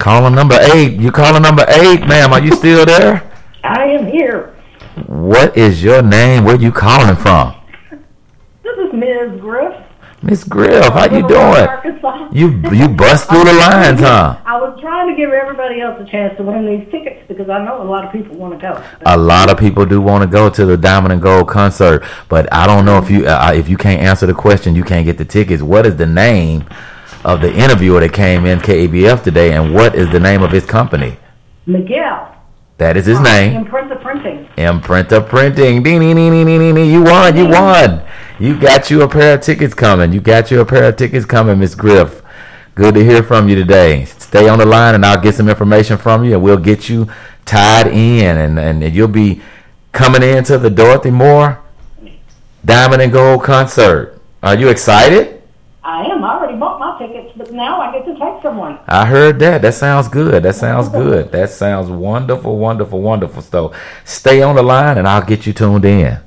Caller number 8. You caller number 8, ma'am. Are you still there? I am here. What is your name? Where you calling from? This is Ms. Griff. Miss Griff, how you doing? Arkansas. You bust through the lines, huh? I was trying to give everybody else a chance to win these tickets because I know a lot of people want to go. A lot of people do want to go to the Diamond and Gold concert, but I don't know if you can't answer the question, you can't get the tickets. What is the name of the interviewer that came in KABF today, and what is the name of his company? Miguel. That is his name. Imprinter Printing. Imprinter Printing. Ding, ding, ding, ding, ding, ding. You won. You got you a pair of tickets coming. Miss Griff. Good to hear from you today. Stay on the line and I'll get some information from you and we'll get you tied in and you'll be coming into the Dorothy Moore Diamond and Gold concert. Are you excited? I am. I already bought my tickets, but now I get to take someone. I heard that. That sounds good. That sounds wonderful, wonderful. So stay on the line and I'll get you tuned in.